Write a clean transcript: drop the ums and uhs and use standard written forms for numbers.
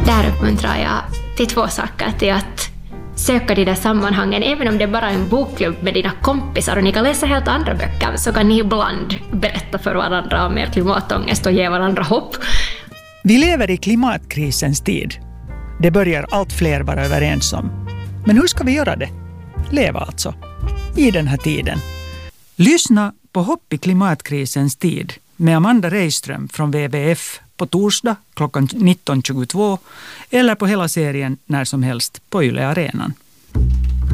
Där uppmuntrar jag till 2 saker. Till att söka de där sammanhangen. Även om det är bara en bokklubb med dina kompisar och ni kan läsa helt andra böcker, så kan ni ibland berätta för varandra om er klimatångest och ge varandra hopp. Vi lever i klimatkrisens tid. Det börjar allt fler vara överens om. Men hur ska vi göra det? Leva alltså. I den här tiden. Lyssna på Hopp i klimatkrisens tid med Amanda Reiström från WWF på torsdag klockan 19.22 eller på hela serien när som helst på Yle Arenan.